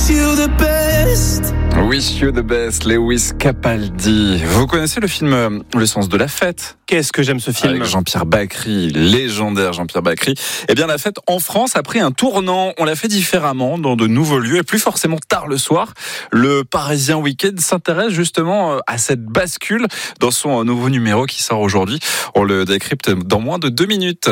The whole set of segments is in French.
Wish you the best, Lewis Capaldi. Vous connaissez le film Le sens de la fête? Qu'est-ce que j'aime ce film. Avec Jean-Pierre Bacri, légendaire Jean-Pierre Bacri. Eh bien, la fête en France a pris un tournant. On l'a fait différemment, dans de nouveaux lieux, et plus forcément tard le soir. Le Parisien Week-end s'intéresse justement à cette bascule dans son nouveau numéro qui sort aujourd'hui. On le décrypte dans moins de 2 minutes.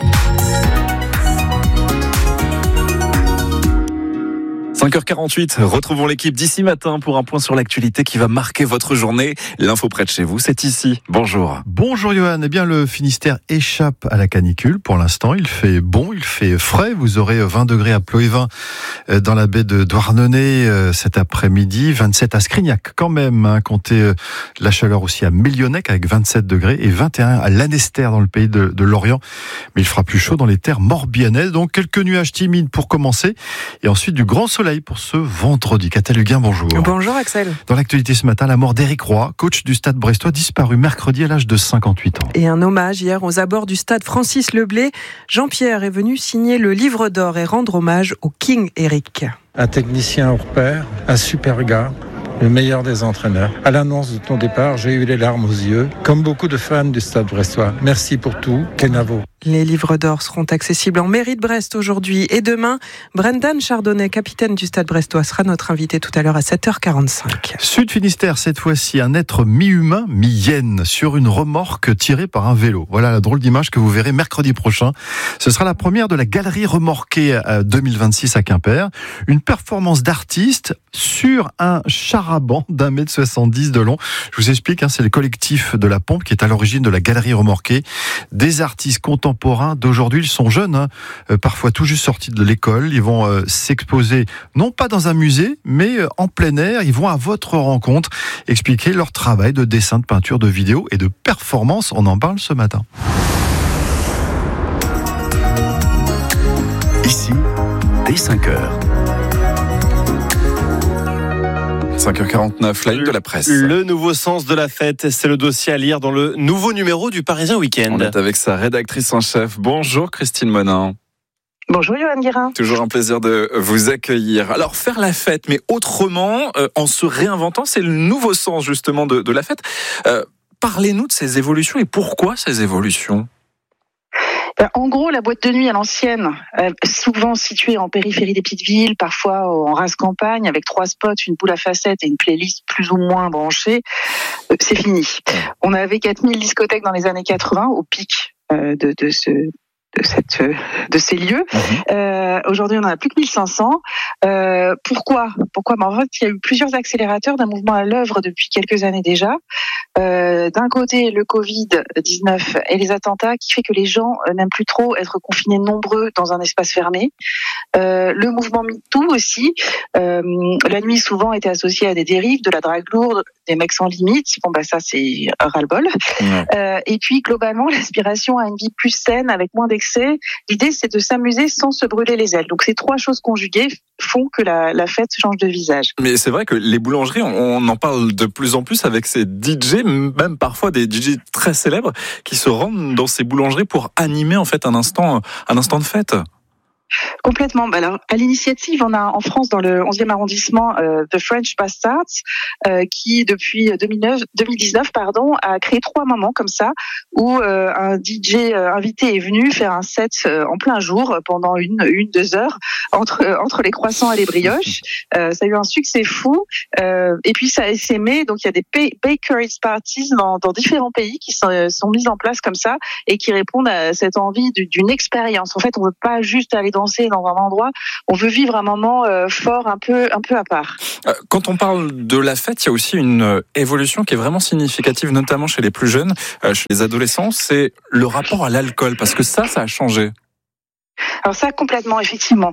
5h48, retrouvons l'équipe d'ici matin pour un point sur l'actualité qui va marquer votre journée. L'info près de chez vous, c'est ici. Bonjour. Bonjour Johan. Eh bien, le Finistère échappe à la canicule. Pour l'instant, il fait bon, il fait frais. Vous aurez 20 degrés à Ploévin dans la baie de Douarnenez cet après-midi. 27 à Scrignac quand même. Comptez la chaleur aussi à Millionec avec 27 degrés et 21 à Lanester dans le pays de Lorient. Mais il fera plus chaud dans les terres morbihanaises. Donc quelques nuages timides pour commencer et ensuite du grand soleil pour ce vendredi. Catel Huguin, bonjour. Bonjour Axel. Dans l'actualité ce matin, la mort d'Éric Roy, coach du Stade brestois, disparu mercredi à l'âge de 58 ans. Et un hommage hier aux abords du stade Francis Leblay. Jean-Pierre est venu signer le livre d'or et rendre hommage au King Éric. Un technicien hors pair, un super gars, le meilleur des entraîneurs. À l'annonce de ton départ, j'ai eu les larmes aux yeux, comme beaucoup de fans du Stade brestois. Merci pour tout, Kenavo. Les livres d'or seront accessibles en mairie de Brest aujourd'hui et demain. Brendan Chardonnay, capitaine du Stade brestois, sera notre invité tout à l'heure à 7h45. Sud Finistère, cette fois-ci, un être mi-humain, mi-hyène, sur une remorque tirée par un vélo. Voilà la drôle d'image que vous verrez mercredi prochain. Ce sera la première de la galerie remorquée 2026 à Quimper. Une performance d'artiste sur un char-à-banc d'1,70 m de long. Je vous explique, c'est le collectif de la Pompe qui est à l'origine de la galerie remorquée. Des artistes contemporains d'aujourd'hui, ils sont jeunes, parfois tout juste sortis de l'école. Ils vont s'exposer, non pas dans un musée, mais en plein air. Ils vont à votre rencontre expliquer leur travail de dessin, de peinture, de vidéo et de performance. On en parle ce matin. Ici, dès 5h. 5h49, la une de la presse. Le nouveau sens de la fête, c'est le dossier à lire dans le nouveau numéro du Parisien Week-end. On est avec sa rédactrice en chef. Bonjour Christine Monin. Bonjour Johan Guérin. Toujours un plaisir de vous accueillir. Alors faire la fête, mais autrement, en se réinventant, c'est le nouveau sens justement de la fête. Parlez-nous de ces évolutions et pourquoi ces évolutions ? En gros, la boîte de nuit à l'ancienne, souvent située en périphérie des petites villes, parfois en race campagne, avec 3 spots, une boule à facettes et une playlist plus ou moins branchée, c'est fini. On avait 4000 discothèques dans les années 80, au pic de ces lieux. Aujourd'hui, on en a plus que 1500. Pourquoi En fait, il y a eu plusieurs accélérateurs d'un mouvement à l'œuvre depuis quelques années déjà. D'un côté, le Covid-19 et les attentats qui fait que les gens n'aiment plus trop être confinés nombreux dans un espace fermé. Le mouvement MeToo aussi. La nuit souvent était associée à des dérives, de la drague lourde, des mecs sans limite. Ça c'est ras-le-bol. Et puis globalement, l'aspiration à une vie plus saine avec moins d'excès. L'idée c'est de s'amuser sans se brûler les ailes. Donc ces 3 choses conjuguées font que la fête change de visage. Mais c'est vrai que les boulangeries, on en parle de plus en plus avec ces DJ, même parfois des DJ très célèbres qui se rendent dans ces boulangeries pour animer en fait un instant de fête. Complètement. Alors, à l'initiative, on a en France, dans le 11e arrondissement, The French Bastards, qui depuis 2019, a créé 3 moments comme ça, où un DJ invité est venu faire un set en plein jour pendant 1-2 heures entre les croissants et les brioches. Ça a eu un succès fou. Et puis ça a essaimé. Donc il y a des bakeries parties dans différents pays qui sont mises en place comme ça et qui répondent à cette envie d'une expérience. En fait, on veut pas juste aller danser dans un endroit, on veut vivre un moment fort, un peu à part. Quand on parle de la fête, il y a aussi une évolution qui est vraiment significative, notamment chez les plus jeunes, chez les adolescents, c'est le rapport à l'alcool, parce que ça a changé. Alors ça, complètement, effectivement.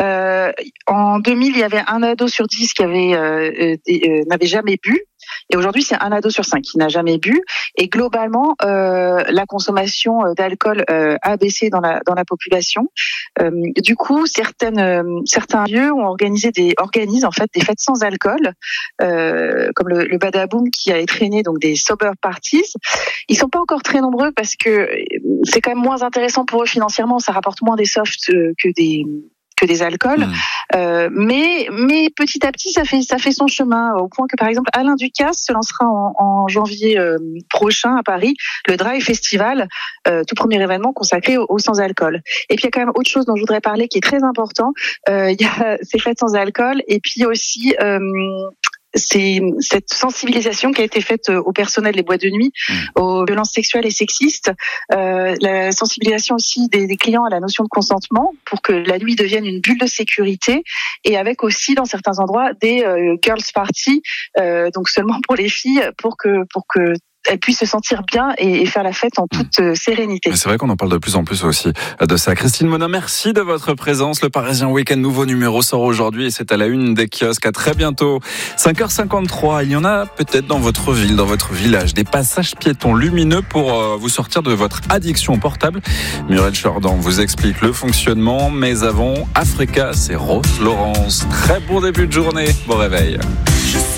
En 2000, il y avait 1 ado sur 10 qui n'avait jamais bu. Et aujourd'hui, c'est 1 ado sur 5 qui n'a jamais bu. Et globalement, la consommation d'alcool a baissé dans la population. Du coup, certains lieux organisent en fait des fêtes sans alcool, comme le Badaboom qui a entraîné donc des sober parties. Ils sont pas encore très nombreux parce que c'est quand même moins intéressant pour eux financièrement. Ça rapporte moins des softs que que des alcools. Mais petit à petit, ça fait son chemin, au point que, par exemple, Alain Ducasse se lancera en janvier prochain à Paris, le Dry Festival, tout premier événement consacré au sans-alcool. Et puis, il y a quand même autre chose dont je voudrais parler qui est très important. Il y a ces fêtes sans alcool, et puis aussi c'est cette sensibilisation qui a été faite au personnel des boîtes de nuit, aux violences sexuelles et sexistes, la sensibilisation aussi des clients à la notion de consentement pour que la nuit devienne une bulle de sécurité, et avec aussi dans certains endroits des girls party, donc seulement pour les filles, pour que elles puissent se sentir bien et faire la fête en toute sérénité. C'est vrai qu'on en parle de plus en plus aussi de ça. Christine Monin, merci de votre présence. Le Parisien Week-end, nouveau numéro sort aujourd'hui et c'est à la une des kiosques. À très bientôt. 5h53, il y en a peut-être dans votre ville, dans votre village, des passages piétons lumineux pour vous sortir de votre addiction portable. Muriel Jordan vous explique le fonctionnement, mais avant, Africa, c'est Rose Laurence. Très bon début de journée. Bon réveil.